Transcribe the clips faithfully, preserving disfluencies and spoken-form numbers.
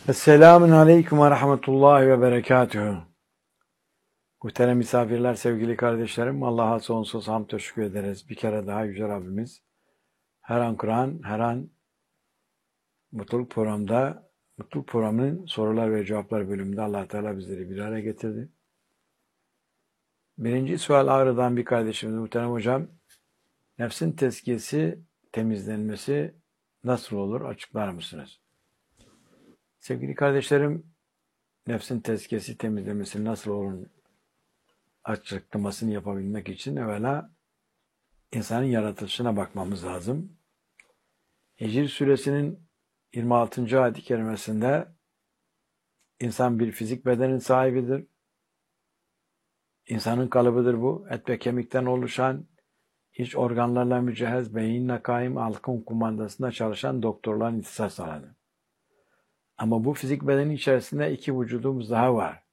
Esselamun Aleyküm ve Rahmetullahi ve Berekatühü. Muhterem misafirler, sevgili kardeşlerim, Allah'a sonsuz hamd teşekkür ederiz. Bir kere daha Yüce Rabbimiz her an Kur'an, her an Mutluluk Programı'nda, Mutluluk Programı'nın sorular ve cevaplar bölümünde Allah Teala bizleri bir araya getirdi. Birinci sual Ağrı'dan bir kardeşimiz, muhterem hocam, nefsin tezkiyesi, temizlenmesi nasıl olur, açıklar mısınız? Sevgili kardeşlerim, nefsin tezkiyesi, temizlemesi nasıl olur açıklamasını yapabilmek için evvela insanın yaratılışına bakmamız lazım. Hicr suresinin yirmi altıncı ayet-i kerimesinde insan bir fizik bedenin sahibidir. İnsanın kalıbıdır bu. Et ve kemikten oluşan, iç organlarla mücehhez, beyinle kaim, halkın kumandasında çalışan doktorların ihtisas alanı. Ama bu fizik bedenin içerisinde iki vücudumuz daha var.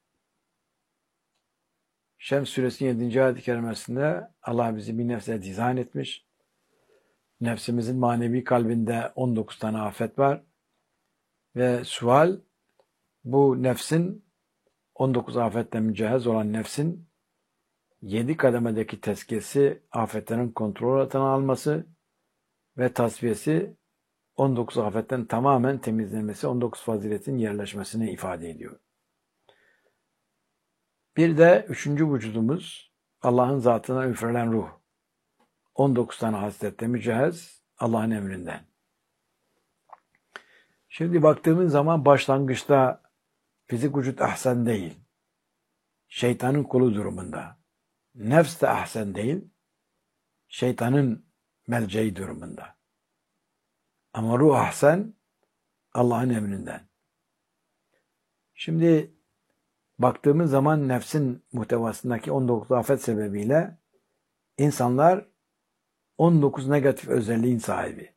Şems suresinin yedinci ayet-i kerimesinde Allah bizi bir nefse dizayn etmiş. Nefsimizin manevi kalbinde on dokuz tane afet var. Ve sual, bu nefsin on dokuz afetle mücehhez olan nefsin yedi kademedeki tezkiyesi, afetlerin kontrol altına alması ve tasfiyesi on dokuz afetten tamamen temizlenmesi, on dokuz faziletin yerleşmesini ifade ediyor. Bir de üçüncü vücudumuz Allah'ın zatına üfrelen ruh. on dokuz tane hasletle mücehhez Allah'ın emrinden. Şimdi baktığımız zaman başlangıçta fizik vücut ahsen değil. Şeytanın kulu durumunda. Nefs de ahsen değil. Şeytanın melceği durumunda. Ama ruh ahsen Allah'ın emrinden. Şimdi baktığımız zaman nefsin muhtevasındaki on dokuz afet sebebiyle insanlar on dokuz negatif özelliğin sahibi.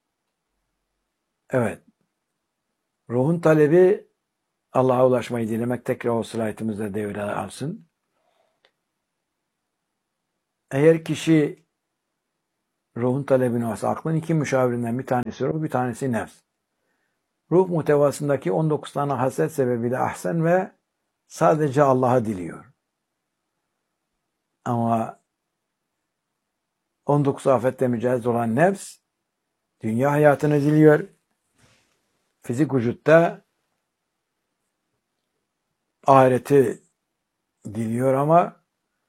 Evet. Ruhun talebi Allah'a ulaşmayı dilemek, tekrar o slaytımızda devre alsın. Eğer kişi ruhun talebini varsa, aklın iki müşavirinden bir tanesi ruh, bir tanesi nefs. Ruh muhtevasındaki on dokuz tane haset sebebiyle ahsen ve sadece Allah'a diliyor. Ama on dokuz afette mücehhez olan nefs, dünya hayatını diliyor. Fizik vücutta ahireti diliyor ama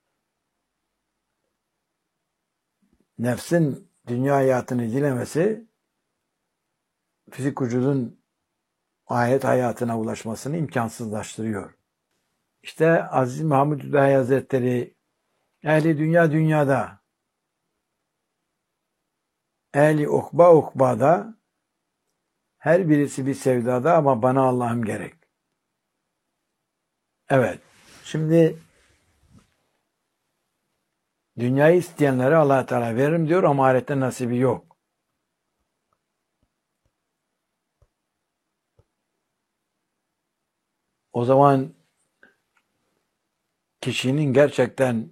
nefsin dünya hayatını dilemesi fizik vücudun ahiret hayatına ulaşmasını imkansızlaştırıyor. İşte Aziz Mahmud Hüdayi Hazretleri ehli dünya dünyada, ehli ukba ukbada, her birisi bir sevdada ama bana Allah'ım gerek. Evet. Şimdi dünyayı isteyenlere Allah Teala veririm diyor ama ahirette nasibi yok. O zaman kişinin gerçekten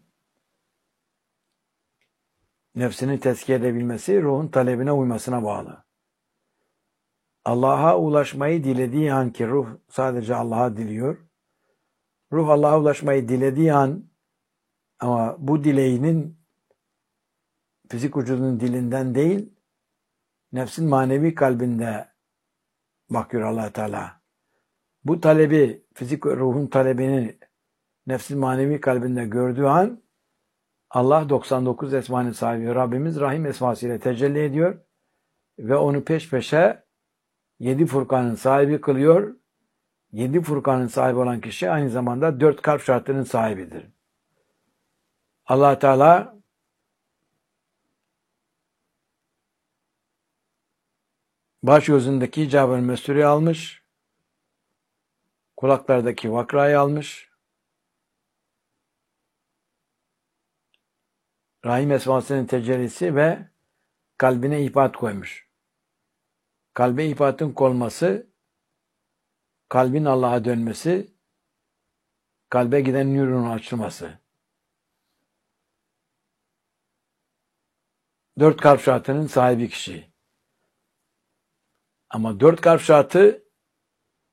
nefsini tezkiye edebilmesi ruhun talebine uymasına bağlı. Allah'a ulaşmayı dilediği an ki ruh sadece Allah'a diliyor. Ruh Allah'a ulaşmayı dilediği an ama bu dileğinin fizik vücudunun dilinden değil, nefsin manevi kalbinde bakıyor Allah Teala. Bu talebi, fizik ruhun talebini nefsin manevi kalbinde gördüğü an Allah doksan dokuz esmanın sahibi Rabbimiz Rahim esmasıyla tecelli ediyor ve onu peş peşe yedi Furkan'ın sahibi kılıyor. Yedi Furkan'ın sahibi olan kişi aynı zamanda dört kalp şartlarının sahibidir. Allah Teala baş gözündeki icabını mesuri almış, kulaklardaki vakrayı almış, Rahim esmasının tecellisi ve kalbine ihbat koymuş. Kalbe ihbatın konması, kalbin Allah'a dönmesi, kalbe giden nurun açılması. Dört kalp şartının sahibi kişi. Ama dört kalp şartı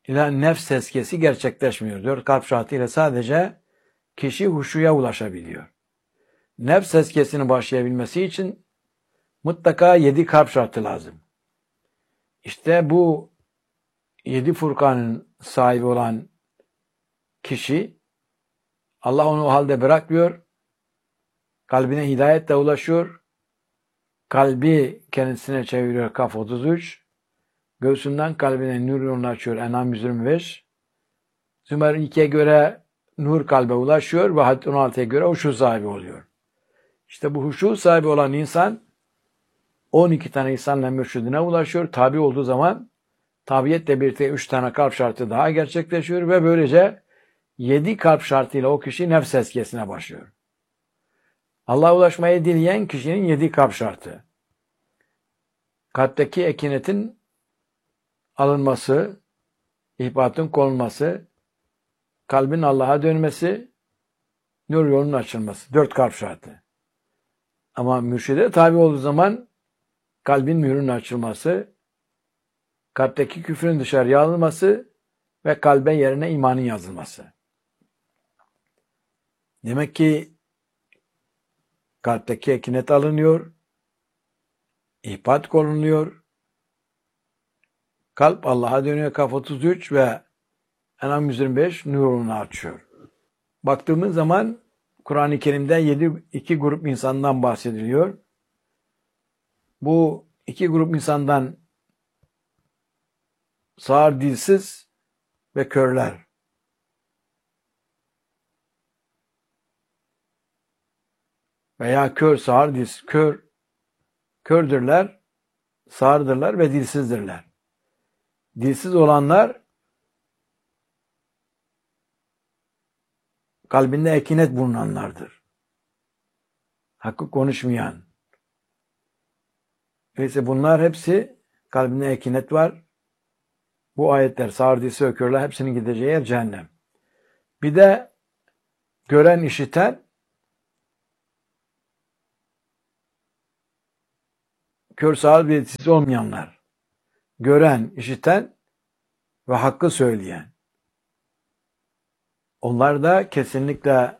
ile nefs tezkiyesi gerçekleşmiyor. Dört kalp şartı ile sadece kişi huşuya ulaşabiliyor. Nefs tezkiyesinin başlayabilmesi için mutlaka yedi kalp şartı lazım. İşte bu yedi Furkan'ın sahibi olan kişi, Allah onu o halde bırakmıyor, kalbine hidayetle ulaşıyor, kalbi kendisine çeviriyor Kaf otuz üç, göğsünden kalbine nur yolunu açıyor En'am yüz yirmi beş, Zümer ikiye göre nur kalbe ulaşıyor ve Hadid on altıya göre huşu sahibi oluyor. İşte bu huşu sahibi olan insan on iki tane insanla mürşidine ulaşıyor. Tabi olduğu zaman tabiyetle birlikte üç tane kalp şartı daha gerçekleşiyor ve böylece yedi kalp şartıyla o kişi nefs tezkiyesine başlıyor. Allah'a ulaşmayı dileyen kişinin yedi kalp şartı. Kalpteki ekinetin alınması, ihbatın konulması, kalbin Allah'a dönmesi, nur yolunun açılması. Dört kalp şartı. Ama mürşide tabi olduğu zaman kalbin mührünün açılması, kalpteki küfrün dışarıya alınması ve kalbe yerine imanın yazılması. Demek ki kalpteki ekinet alınıyor, ihbat konuluyor, kalp Allah'a dönüyor Kaf otuz üç ve En'am yüz yirmi beş nurunu açıyor. Baktığımız zaman Kur'an-ı Kerim'de yedi, iki grup insandan bahsediliyor. Bu iki grup insandan sağır, dilsiz ve körler. Veya kör, sağır, dilsiz, kör, kördürler, sağırdırlar ve dilsizdirler. Dilsiz olanlar kalbinde ekinet bulunanlardır. Hakkı konuşmayan. Neyse bunlar hepsi kalbinde ekinet var. Bu ayetler, sağır, dilsiz ve körler hepsinin gideceği yer cehennem. Bir de gören, işiten, kör, sağır, dilsiz olmayanlar. Gören, işiten ve hakkı söyleyen. Onlar da kesinlikle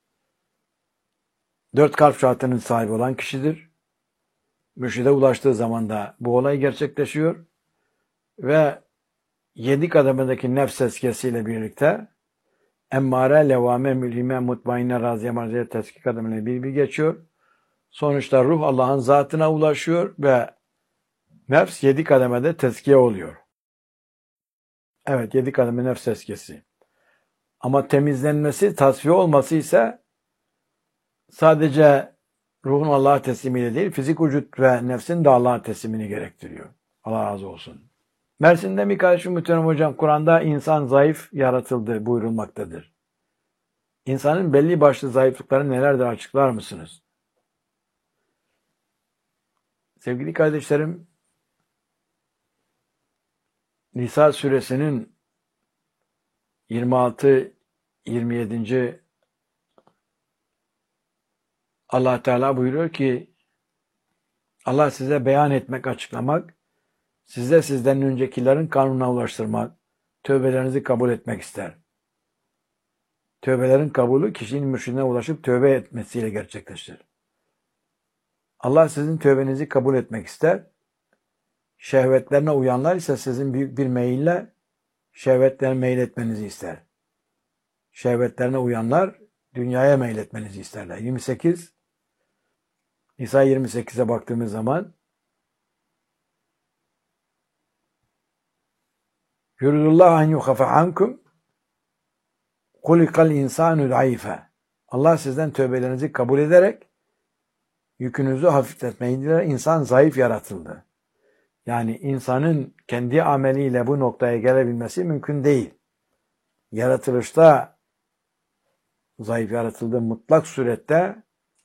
dört kalp şartının sahibi olan kişidir. Mürşide ulaştığı zaman da bu olay gerçekleşiyor. Ve yedi kademedeki nefs tezkiyesiyle birlikte emmare, levame, mülhime, mutmainne, raziye, marziye tezkiye kademeleri bir bir geçiyor. Sonuçta ruh Allah'ın zatına ulaşıyor ve nefs yedi kademede tezkiye oluyor. Evet, yedi kademe nefs tezkiyesi. Ama temizlenmesi, tasfiye olması ise sadece ruhun Allah'a teslimiyle değil, fizik vücut ve nefsin de Allah'a teslimini gerektiriyor. Allah razı olsun. Mersin'de bir kardeşim muhterem hocam, Kur'an'da insan zayıf yaratıldı buyurulmaktadır. İnsanın belli başlı zayıflıkları nelerdir açıklar mısınız? Sevgili kardeşlerim, Nisa suresinin yirmi altı yirmi yedinci Allah Teala buyuruyor ki Allah size beyan etmek, açıklamak, size sizden öncekilerin kanununa ulaştırmak, tövbelerinizi kabul etmek ister. Tövbelerin kabulü kişinin mürşidine ulaşıp tövbe etmesiyle gerçekleşir. Allah sizin tövbenizi kabul etmek ister. Şehvetlerine uyanlar ise sizin büyük bir meyille şehvetlerine meyletmenizi ister. Şehvetlerine uyanlar dünyaya meyletmenizi isterler. yirmi sekiz Nisa yirmi sekize baktığımız zaman Yuridullahu en yukhafe ankum kulikal insanu zayıfe. Allah sizden tövbelerinizi kabul ederek yükünüzü hafifletmeyi diler. İnsan zayıf yaratıldı. Yani insanın kendi ameliyle bu noktaya gelebilmesi mümkün değil. Yaratılışta zayıf yaratıldığı mutlak surette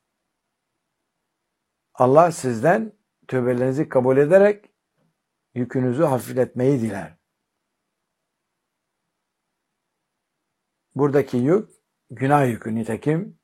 Allah sizden tövbelerinizi kabul ederek yükünüzü hafifletmeyi diler. Buradaki yük günah yükü. Nitekim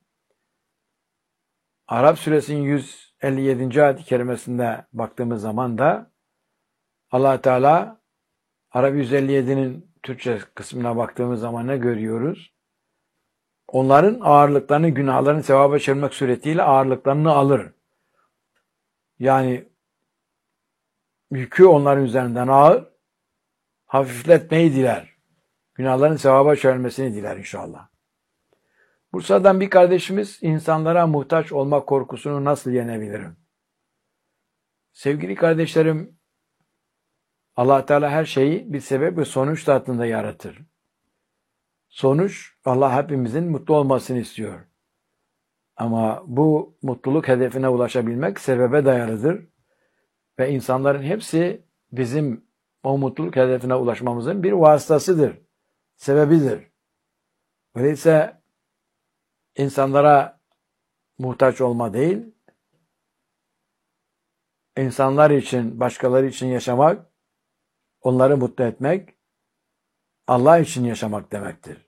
Arap suresinin yüz elli yedinci ayet-i kerimesinde baktığımız zaman da Allah Teala Arap yüz elli yedinin Türkçe kısmına baktığımız zaman ne görüyoruz? Onların ağırlıklarını, günahlarını sevaba çevirmek suretiyle ağırlıklarını alır. Yani yükü onların üzerinden ağır, hafifletmeyi diler. Günahların sevaba çevirmesini diler inşallah. Bursa'dan bir kardeşimiz, insanlara muhtaç olma korkusunu nasıl yenebilirim? Sevgili kardeşlerim, Allah Teala her şeyi bir sebep ve sonuç tahtında yaratır. Sonuç, Allah hepimizin mutlu olmasını istiyor. Ama bu mutluluk hedefine ulaşabilmek sebebe dayalıdır. Ve insanların hepsi bizim o mutluluk hedefine ulaşmamızın bir vasıtasıdır, sebebidir. Öyleyse insanlara muhtaç olma değil, insanlar için, başkaları için yaşamak, onları mutlu etmek, Allah için yaşamak demektir.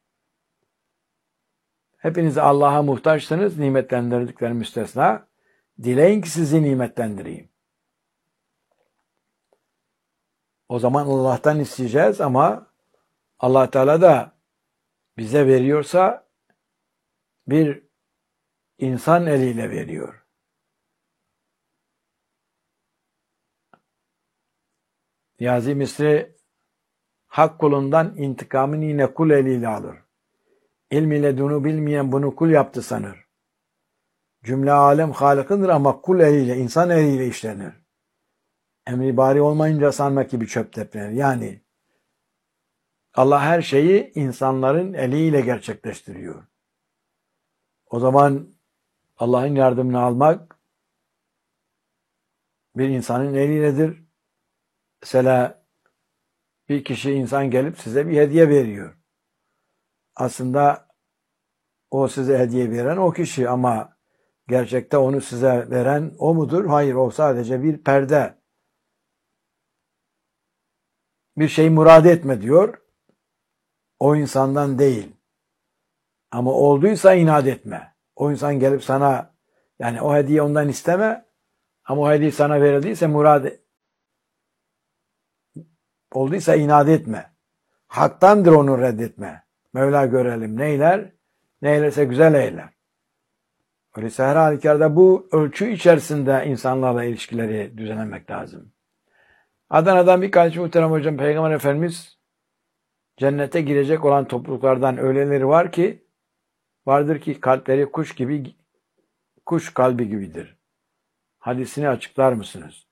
Hepiniz Allah'a muhtaçsınız, nimetlendirdikleri müstesna. Dileyin ki sizi nimetlendireyim. O zaman Allah'tan isteyeceğiz ama Allah Teala da bize veriyorsa bir insan eliyle veriyor. Niyazi Misri hak kulundan intikamını yine kul eliyle alır. İlm ile dunu bilmeyen bunu kul yaptı sanır. Cümle alem Halık'ındır ama kul eliyle, insan eliyle işlenir. Emri bari olmayınca sanmak gibi çöp teplenir. Yani Allah her şeyi insanların eliyle gerçekleştiriyor. O zaman Allah'ın yardımını almak bir insanın eliyledir. Mesela bir kişi insan gelip size bir hediye veriyor. Aslında o size hediye veren o kişi ama gerçekte onu size veren o mudur? Hayır, o sadece bir perde. Bir şey murad etme diyor. O insandan değil. Ama olduysa inat etme. O insan gelip sana, yani o hediye ondan isteme ama o hediye sana verildiyse murad olduysa inat etme. Haktandır onu reddetme. Mevla görelim neyler? Neylerse güzel eyler. Öyleyse her halükarda bu ölçü içerisinde insanlarla ilişkileri düzenlemek lazım. Adana'dan bir kardeşim muhterem hocam, Peygamber Efendimiz cennete girecek olan topluluklardan öyleleri var ki, vardır ki kalpleri kuş gibi, kuş kalbi gibidir. Hadisini açıklar mısınız?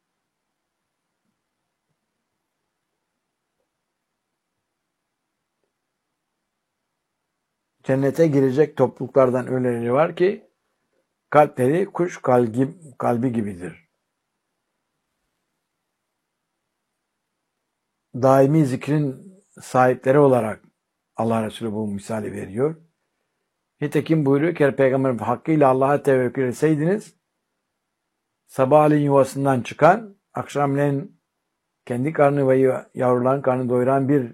Cennete girecek topluluklardan öyleleri var ki, kalpleri kuş kalbi, kalbi gibidir. Daimi zikrin sahipleri olarak Allah Resulü bu misali veriyor. Nitekim buyuruyor ki Peygamber hakkıyla Allah'a tevekkül etseydiniz sabahleyin yuvasından çıkan, akşamleyin kendi karnı ve yavruların karnını doyuran bir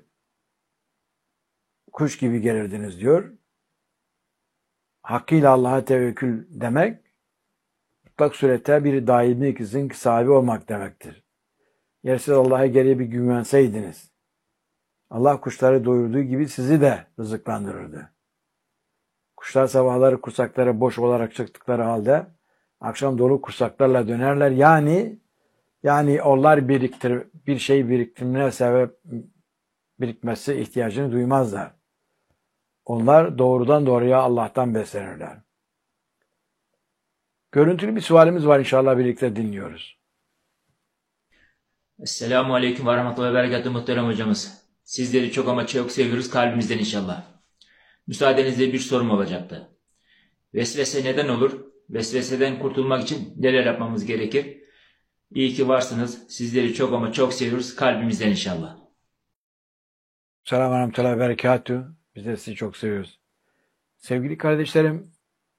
kuş gibi gelirdiniz diyor. Hakkıyla Allah'a tevekkül demek mutlak surette bir daimi ikizin sahibi olmak demektir. Yersiz Allah'a geriye bir güvenseydiniz, Allah kuşları doyurduğu gibi sizi de rızıklandırırdı. Kuşlar sabahları kursakları boş olarak çıktıkları halde akşam dolu kursaklarla dönerler. Yani yani onlar biriktir bir şey biriktirmeye sebep birikmesi ihtiyacını duymazlar. Onlar doğrudan doğruya Allah'tan beslenirler. Görüntülü bir sualimiz var, inşallah birlikte dinliyoruz. Esselamu Aleyküm ve Rahmetullahi ve Berekatuhu muhterem hocamız. Sizleri çok ama çok seviyoruz kalbimizden inşallah. Müsaadenizle bir sorum olacaktı. Vesvese neden olur? Vesveseden kurtulmak için neler yapmamız gerekir? İyi ki varsınız. Sizleri çok ama çok seviyoruz kalbimizden inşallah. Selamun Aleyküm ve Berekatuhu. Biz de sizi çok seviyoruz. Sevgili kardeşlerim,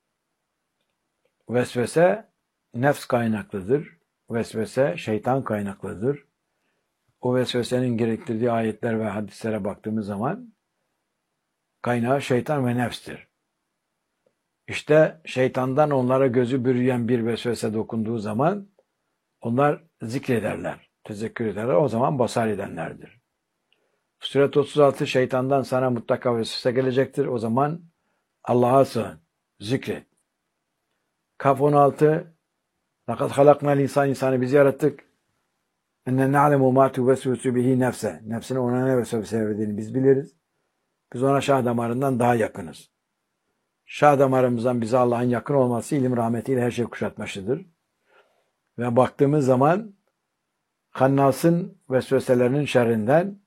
vesvese nefs kaynaklıdır. Vesvese şeytan kaynaklıdır. O vesvesenin gerektirdiği ayetler ve hadislere baktığımız zaman kaynağı şeytan ve nefstir. İşte şeytandan onlara gözü bürüyen bir vesvese dokunduğu zaman onlar zikrederler, tezekkür ederler. O zaman basar edenlerdir. Fussilet otuz altı şeytandan sana mutlaka vesvese gelecektir. O zaman Allah'a sığın. Zikret. Kaf on altı لَقَدْ خَلَقْنَا insan insanı biz yarattık. اَنَّ نَعْلَمُ مَا تُوَسْوِسُ بِهِ nefse. Nefsine ona ne vesvese verdiğini biz biliriz. Biz ona şah damarından daha yakınız. Şah damarımızdan bize Allah'ın yakın olması ilim rahmetiyle her şey kuşatmıştır. Ve baktığımız zaman Hannas'ın vesveselerinin şerrinden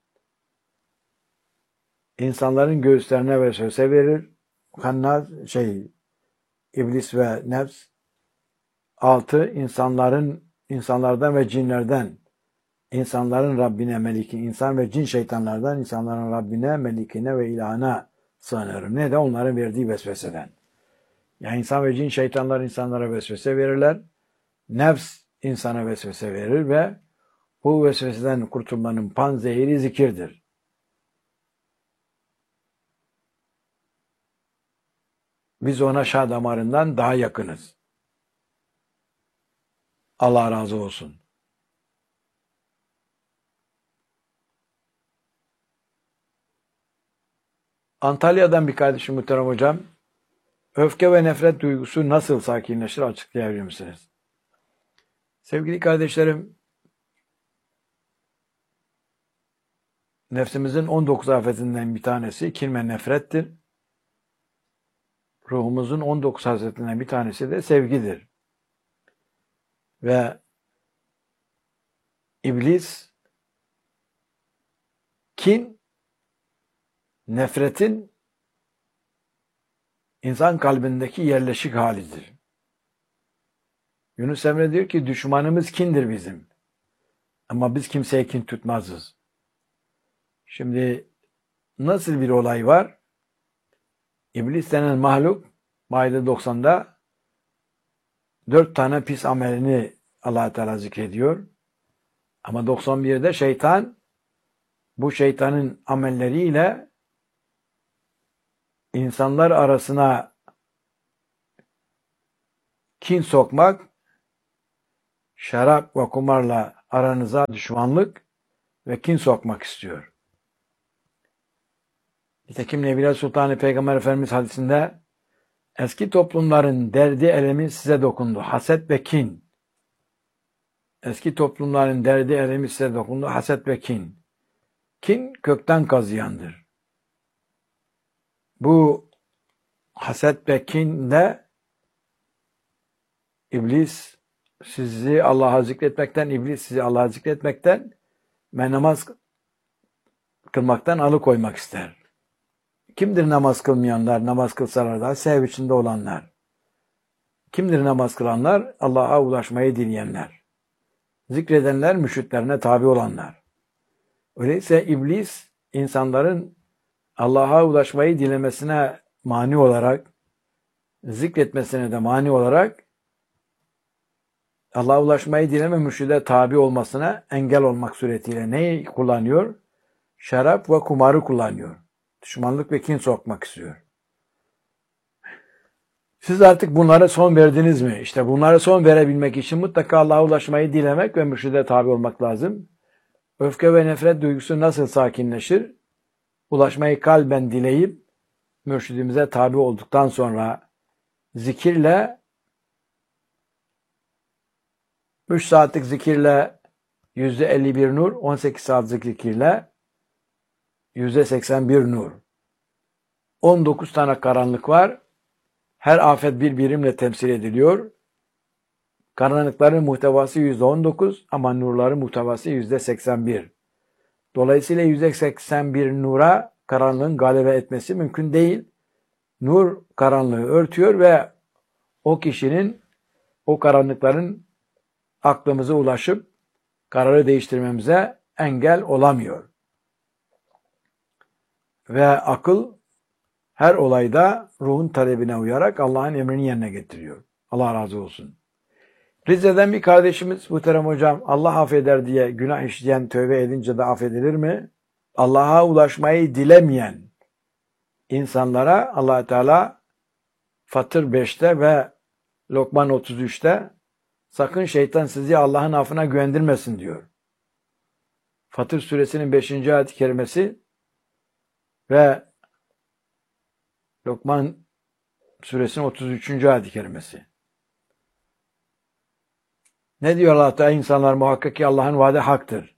insanların göğüslerine vesvese verir. Hannas şey iblis ve nefs. Altı insanların insanlardan ve cinlerden insanların Rabbine, meliki, insan ve cin şeytanlardan insanların Rabbine, melikine ve ilahına sığınırım. Ne de onların verdiği vesveseden. Yani insan ve cin şeytanlar insanlara vesvese verirler. Nefs insana vesvese verir ve bu vesveseden kurtulmanın panzehiri zikirdir. Biz ona şah damarından daha yakınız. Allah razı olsun. Antalya'dan bir kardeşim muhterem hocam, öfke ve nefret duygusu nasıl sakinleşir açıklayabilir misiniz? Sevgili kardeşlerim, nefsimizin on dokuz afetinden bir tanesi kin ve nefrettir. Ruhumuzun on dokuz hasretinden bir tanesi de sevgidir. Ve iblis kin, nefretin insan kalbindeki yerleşik halidir. Yunus Emre diyor ki düşmanımız kindir bizim. Ama biz kimseye kin tutmazız. Şimdi nasıl bir olay var? İblis denen mahluk Maide doksan'da dört tane pis amelini Allah Teala zikrediyor. Ama doksan bir'de şeytan bu şeytanın amelleriyle insanlar arasına kin sokmak, şarap ve kumarla aranıza düşmanlık ve kin sokmak istiyor. Nitekim Nebiler Sultanı Peygamber Efendimiz hadisinde eski toplumların derdi elemi size dokundu. Haset ve kin. Eski toplumların derdi elemi size dokundu. Haset ve kin. Kin kökten kazıyandır. Bu haset ve kinle iblis sizi Allah'a zikretmekten, iblis sizi Allah'a zikretmekten ve namaz kılmaktan alıkoymak ister. Kimdir namaz kılmayanlar? Namaz kılsalar da sev içinde olanlar. Kimdir namaz kılanlar? Allah'a ulaşmayı dileyenler. Zikredenler, müşriklerine tabi olanlar. Öyleyse iblis insanların Allah'a ulaşmayı dilemesine mani olarak, zikretmesine de mani olarak Allah'a ulaşmayı dileme mürşide tabi olmasına engel olmak suretiyle neyi kullanıyor? Şarap ve kumarı kullanıyor. Düşmanlık ve kin sokmak istiyor. Siz artık bunlara son verdiniz mi? İşte bunlara son verebilmek için mutlaka Allah'a ulaşmayı dilemek ve mürşide tabi olmak lazım. Öfke ve nefret duygusu nasıl sakinleşir? Ulaşmayı kalben dileyip mürşidimize tabi olduktan sonra zikirle, üç saatlik zikirle yüzde elli bir nur, on sekiz saatlik zikirle yüzde seksen bir nur. on dokuz tane karanlık var. Her afet bir birimle temsil ediliyor. Karanlıkların muhtevası yüzde on dokuz ama nurların muhtevası yüzde seksen bir. Dolayısıyla yüzde seksen bir nura karanlığın galebe etmesi mümkün değil. Nur karanlığı örtüyor ve o kişinin, o karanlıkların aklımıza ulaşıp kararı değiştirmemize engel olamıyor. Ve akıl her olayda ruhun talebine uyarak Allah'ın emrini yerine getiriyor. Allah razı olsun. Rize'den bir kardeşimiz muhterem hocam, Allah affeder diye günah işleyen tövbe edince de affedilir mi? Allah'a ulaşmayı dilemeyen insanlara Allah Teala Fatır beşte ve Lokman otuz üçte sakın şeytan sizi Allah'ın affına güvendirmesin diyor. Fatır suresinin beşinci ayet-i kerimesi Ve Lokman suresinin otuz üçüncü ayet-i kerimesi. Ne diyor Allah Teala? İnsanlar muhakkak ki Allah'ın vaadi haktır.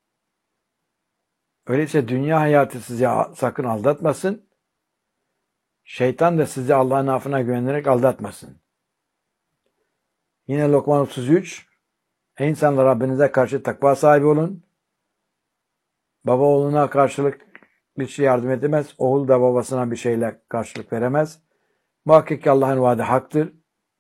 Öyleyse dünya hayatı sizi sakın aldatmasın. Şeytan da sizi Allah'ın affına güvenerek aldatmasın. Yine Lokman otuz üç. Ey insanlar, Rabbinize karşı takva sahibi olun. Baba oğluna karşılık bir şey yardım edemez. Oğul da babasına bir şeyle karşılık veremez. Muhakkak ki Allah'ın vaadi haktır.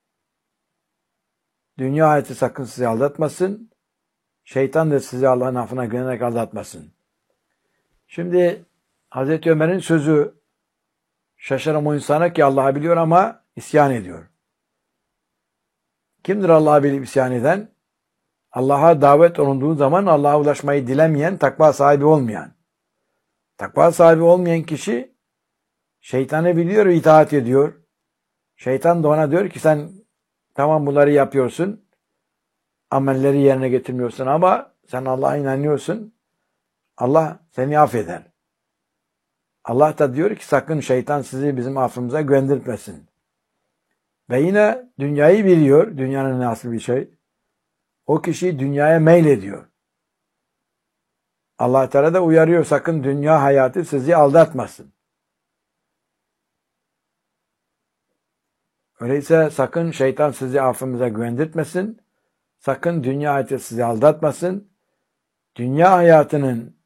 Dünya hayatı sakın sizi aldatmasın. Şeytan da sizi Allah'ın affına güvenerek aldatmasın. Şimdi Hazreti Ömer'in sözü, şaşırım o insana ki Allah'ı biliyor ama isyan ediyor. Kimdir Allah'ı bilip isyan eden? Allah'a davet olunduğu zaman Allah'a ulaşmayı dilemeyen, takva sahibi olmayan. Takva sahibi olmayan kişi şeytanı biliyor ve itaat ediyor. Şeytan da ona diyor ki sen tamam bunları yapıyorsun, amelleri yerine getirmiyorsun ama sen Allah'a inanıyorsun. Allah seni affeder. Allah da diyor ki sakın şeytan sizi bizim affımıza güvendirmesin. Ve yine dünyayı biliyor. Dünyanın nasıl bir şey. O kişi dünyaya meylediyor. Allah Teala da uyarıyor. Sakın dünya hayatı sizi aldatmasın. Öyleyse sakın şeytan sizi affımıza güvendirtmesin. Sakın dünya hayatı sizi aldatmasın. Dünya hayatının,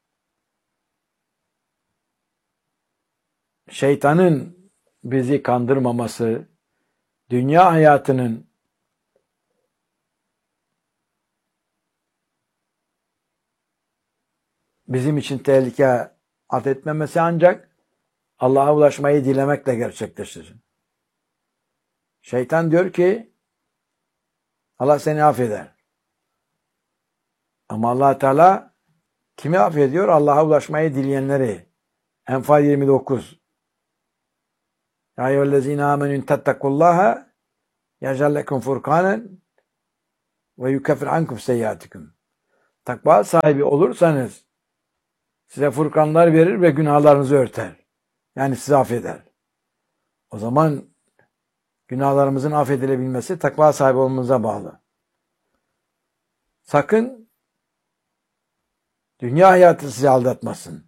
şeytanın bizi kandırmaması, dünya hayatının bizim için tehlike at etmemesi ancak Allah'a ulaşmayı dilemekle gerçekleşir. Şeytan diyor ki Allah seni affeder. Ama Allah Teala kimi affediyor? Allah'a ulaşmayı dileyenleri. Enfal yirmi dokuz. Ya eyyühellezine amenü tettakullaha yec'al lekum furkanen ve yukeffir ankum seyyiatikum. Takva sahibi olursanız size furkanlar verir ve günahlarınızı örter. Yani sizi affeder. O zaman günahlarımızın affedilebilmesi takva sahibi olmamıza bağlı. Sakın dünya hayatı sizi aldatmasın.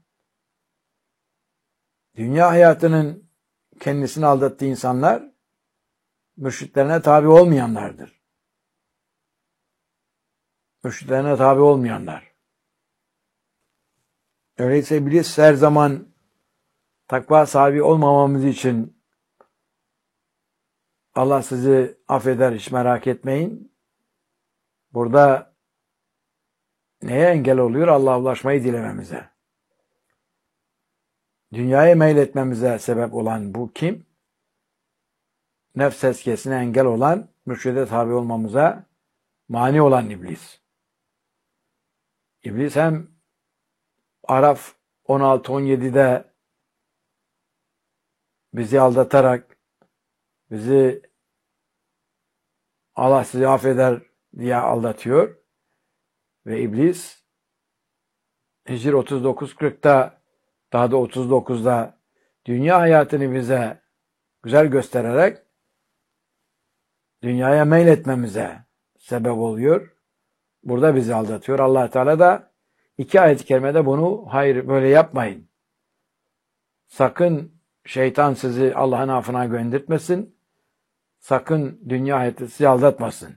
Dünya hayatının kendisini aldattığı insanlar mürşitlerine tabi olmayanlardır. Mürşitlerine tabi olmayanlar. Öyleyse iblis her zaman takva sahibi olmamamız için Allah sizi affeder, hiç merak etmeyin. Burada neye engel oluyor? Allah'a ulaşmayı dilememize. Dünyaya meyletmemize sebep olan bu kim? Nefs tezkiyesine engel olan, mürşide tabi olmamıza mani olan iblis. İblis hem Araf on altı on yedi'de bizi aldatarak, bizi Allah sizi affeder diye aldatıyor. Ve iblis Hicr otuz dokuz kırk'ta, daha da otuz dokuz'da dünya hayatını bize güzel göstererek dünyaya meyletmemize sebep oluyor. Burada bizi aldatıyor. Allah Teala da iki ayet-i kerimede bunu hayır böyle yapmayın. Sakın şeytan sizi Allah'ın affına göndertmesin. Sakın dünya hayatı sizi aldatmasın.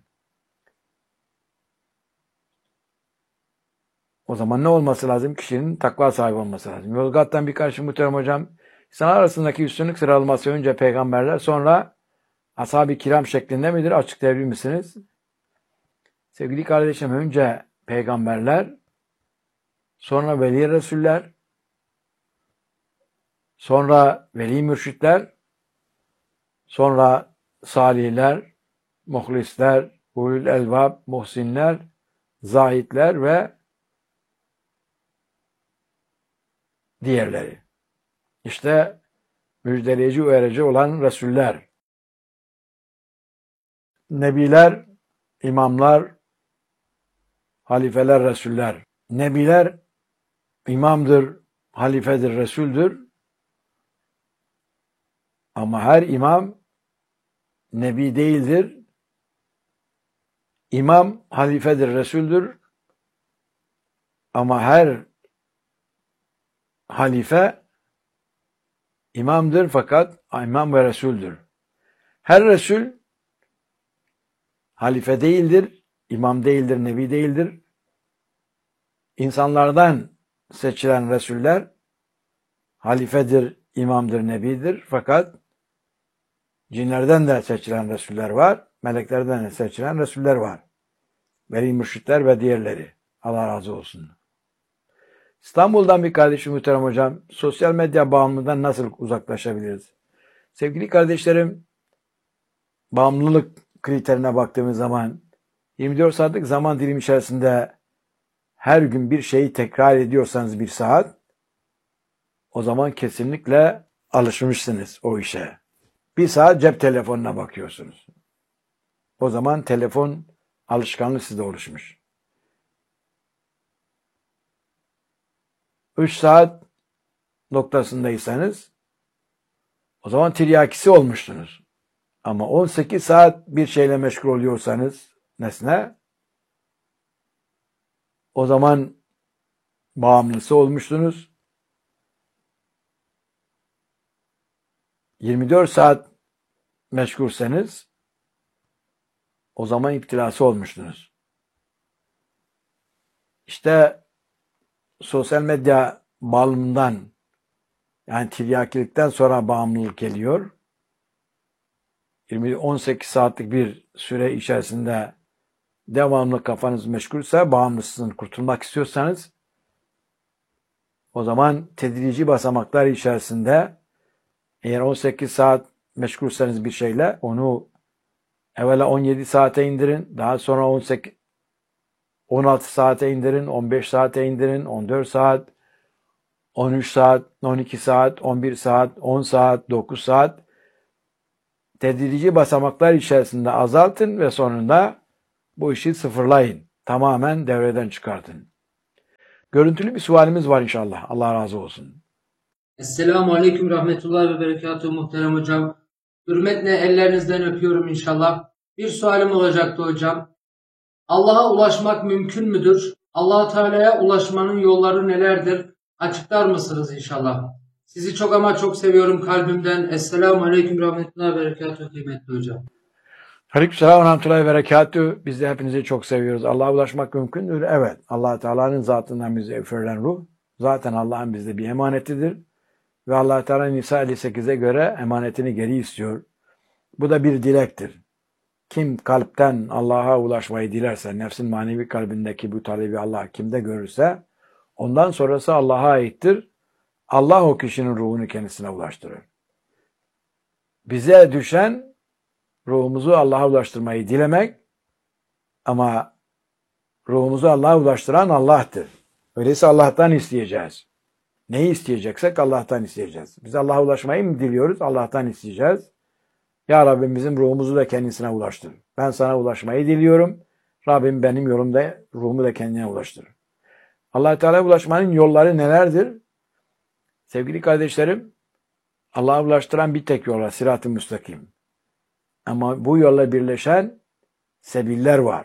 O zaman ne olması lazım? Kişinin takva sahibi olması lazım. Yozgat'tan bir karşı muhterem hocam, İnsanlar arasındaki üstünlük sıralaması önce peygamberler, sonra ashab-ı kiram şeklinde midir? Açıklayabilir misiniz? Sevgili kardeşim, önce peygamberler, sonra veli resuller, sonra veli mürşitler, sonra salihler, muhlisler, ulul elbab, muhsinler, zahitler ve diğerleri. İşte müjdeleyici, uyarıcı olan resuller, nebiler, imamlar, halifeler, resuller. Nebiler imamdır, halifedir, resuldür. Ama her imam nebi değildir. İmam halifedir, resuldür. Ama her halife imamdır fakat imam ve resuldür. Her resul halife değildir, imam değildir, nebi değildir. İnsanlardan seçilen resuller halifedir, imamdır, nebidir. Fakat cinlerden de seçilen resuller var, meleklerden de seçilen resuller var. Veli mürşitler ve diğerleri. Allah razı olsun. İstanbul'dan bir kardeşim muhterem hocam, sosyal medya bağımlılığından nasıl uzaklaşabiliriz? Sevgili kardeşlerim, bağımlılık kriterine baktığımız zaman yirmi dört saatlik zaman dilimi içerisinde her gün bir şeyi tekrar ediyorsanız bir saat, o zaman kesinlikle alışmışsınız o işe. Bir saat cep telefonuna bakıyorsunuz. O zaman telefon alışkanlığı sizde oluşmuş. üç saat noktasındaysanız o zaman tiryakisi olmuşsunuz. Ama on sekiz saat bir şeyle meşgul oluyorsanız nesne, o zaman bağımlısı olmuşsunuz. yirmi dört saat meşgulseniz o zaman iptilası olmuşsunuz. İşte sosyal medya bağımlılığından, yani tiryakilikten sonra bağımlılık geliyor. yirmi on sekiz saatlik bir süre içerisinde devamlı kafanız meşgulse, bağımlısınız, kurtulmak istiyorsanız, o zaman tedrici basamaklar içerisinde, eğer on sekiz saat meşgulseniz bir şeyle, onu evvela on yedi saate indirin, daha sonra on sekiz, on altı saate indirin, on beş saate indirin, on dört saat, on üç saat, on iki saat, on bir saat, on saat, dokuz saat, tedrici basamaklar içerisinde azaltın ve sonunda bu işi sıfırlayın. Tamamen devreden çıkartın. Görüntülü bir sualimiz var inşallah. Allah razı olsun. Esselamu Aleyküm Rahmetullahi ve Berekatuhu muhterem hocam. Hürmetle ellerinizden öpüyorum inşallah. Bir sualim olacaktı hocam. Allah'a ulaşmak mümkün müdür? Allah Teala'ya ulaşmanın yolları nelerdir? Açıklar mısınız inşallah? Sizi çok ama çok seviyorum kalbimden. Esselamu Aleyküm Rahmetullahi ve Berekatuhu kıymetli hocam. Aleykümselam ve rahmetullahi ve berekatühü. Biz de hepinizi çok seviyoruz. Allah'a ulaşmak mümkündür. Evet. Allah Teala'nın zatından bize üfürülen ruh zaten Allah'ın bizde bir emanetidir. Ve Allah Teala Nisa elli sekize göre emanetini geri istiyor. Bu da bir dilektir. Kim kalpten Allah'a ulaşmayı dilerse, nefsin manevi kalbindeki bu talebi Allah kimde görürse, ondan sonrası Allah'a aittir. Allah o kişinin ruhunu kendisine ulaştırır. Bize düşen ruhumuzu Allah'a ulaştırmayı dilemek, ama ruhumuzu Allah'a ulaştıran Allah'tır. Öyleyse Allah'tan isteyeceğiz. Neyi isteyeceksek Allah'tan isteyeceğiz. Biz Allah'a ulaşmayı mı diliyoruz? Allah'tan isteyeceğiz. Ya Rabbim bizim ruhumuzu da kendisine ulaştır. Ben sana ulaşmayı diliyorum. Rabbim benim yolumda ruhumu da kendine ulaştır. Allah Teala'ya ulaşmanın yolları nelerdir? Sevgili kardeşlerim, Allah'a ulaştıran bir tek yol var, Sırat-ı Müstakim. Ama bu yolla birleşen sebiller var.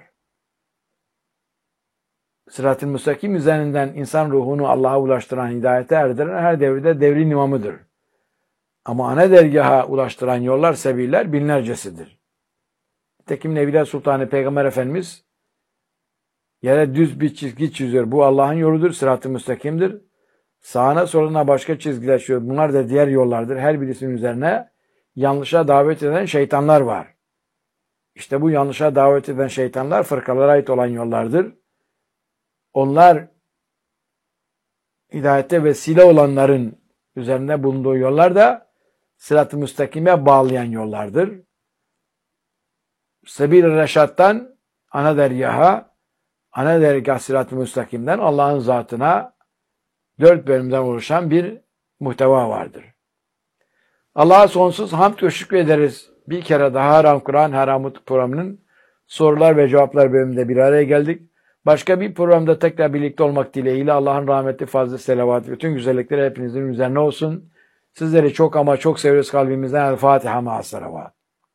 Sırat-ı Müstakim üzerinden insan ruhunu Allah'a ulaştıran, hidayete erdiren her devirde devrin imamıdır. Ama ana dergaha ulaştıran yollar, sebiller binlercesidir. Nitekim Nebiler Sultanı Peygamber Efendimiz yere düz bir çizgi çiziyor. Bu Allah'ın yoludur, Sırat-ı Müstakim'dir. Sağına soluna başka çizgiler çiziyor. Bunlar da diğer yollardır. Her birisinin üzerine yanlışa davet eden şeytanlar var. İşte bu yanlışa davet eden şeytanlar fırkalara ait olan yollardır. Onlar hidayette vesile olanların üzerinde bulunduğu yollar da Sırat-ı Müstakim'e bağlayan yollardır. Sebil-i Reşat'tan ana dergaha, ana dergah Sırat-ı Müstakim'den Allah'ın zatına dört bölümden oluşan bir muhteva vardır. Allah'a sonsuz hamd ve şükür ederiz. Bir kere daha Haram Kur'an, Haramut programının sorular ve cevaplar bölümünde bir araya geldik. Başka bir programda tekrar birlikte olmak dileğiyle Allah'ın rahmeti, fazla selavat, bütün güzellikleri hepinizin üzerine olsun. Sizleri çok ama çok seviyoruz kalbimizden. El Fatiha ma'as salavat.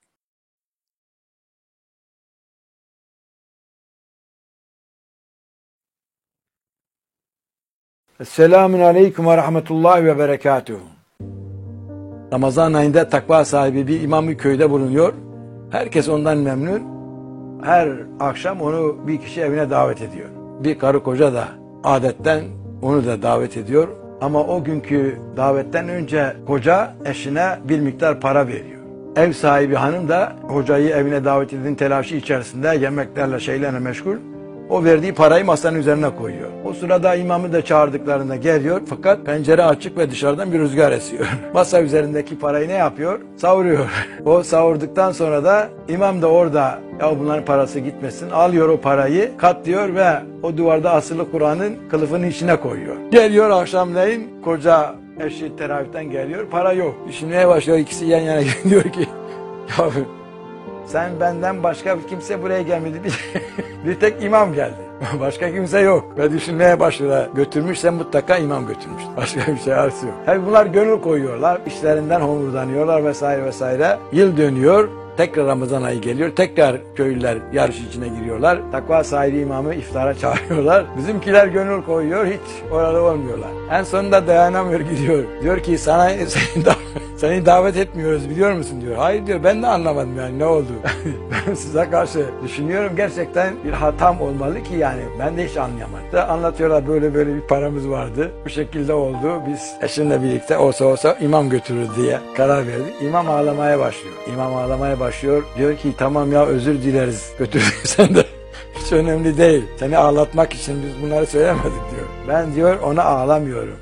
Esselamun aleyküm ve rahmetullahi ve berekatuhu. Ramazan ayında takva sahibi bir imam köyde bulunuyor. Herkes ondan memnun. Her akşam onu bir kişi evine davet ediyor. Bir karı koca da adetten onu da davet ediyor. Ama o günkü davetten önce koca eşine bir miktar para veriyor. Ev sahibi hanım da hocayı evine davet edin telaşı içerisinde yemeklerle şeylerle meşgul. O verdiği parayı masanın üzerine koyuyor. O sırada imamı da çağırdıklarında geliyor fakat pencere açık ve dışarıdan bir rüzgar esiyor. Masa üzerindeki parayı ne yapıyor? Savuruyor. O savurduktan sonra da imam da orada ya bunların parası gitmesin alıyor o parayı katlıyor ve o duvarda asılı Kur'an'ın kılıfının içine koyuyor. Geliyor akşamleyin koca eşi teravihten geliyor para yok. Düşünmeye başlıyor ikisi yan yana diyor ki ya sen benden başka kimse buraya gelmedi. Bir, bir tek imam geldi. Başka kimse yok. Ve düşünmeye başlıyor. Götürmüşse mutlaka imam götürmüş. Başka bir şey arası yok. Tabi bunlar gönül koyuyorlar. İşlerinden homurdanıyorlar vesaire vesaire. Yıl dönüyor. Tekrar Ramazan ayı geliyor. Tekrar köylüler yarış içine giriyorlar. Takva sahibi imamı iftara çağırıyorlar. Bizimkiler gönül koyuyor. Hiç orada olmuyorlar. En sonunda dayanamıyor gidiyor. Diyor ki sana seni, da, seni davet etmiyoruz biliyor musun diyor. Hayır diyor ben de anlamadım yani ne oldu. Ben size karşı düşünüyorum gerçekten bir hatam olmalı ki yani ben de hiç anlayamadım. Da anlatıyorlar böyle böyle bir paramız vardı. Bu şekilde oldu. Biz eşimle birlikte olsa olsa imam götürür diye karar verdik. İmam ağlamaya başlıyor. İmam ağlamaya başlıyor. Diyor ki tamam ya özür dileriz götürdüysen de. Hiç önemli değil. Seni ağlatmak için biz bunları söylemedik diyor. Ben diyor ona ağlamıyorum.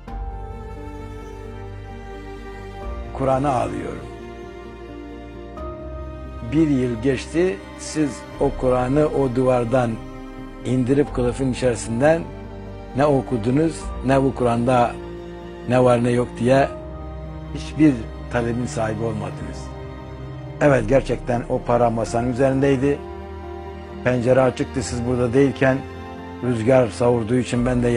Kur'an'a ağlıyorum. Bir yıl geçti. Siz o Kur'an'ı o duvardan indirip kılıfın içerisinden ne okudunuz ne bu Kur'an'da ne var ne yok diye hiçbir talebin sahibi olmadınız. Evet gerçekten o para masanın üzerindeydi. Pencere açıktı siz burada değilken rüzgar savurduğu için ben de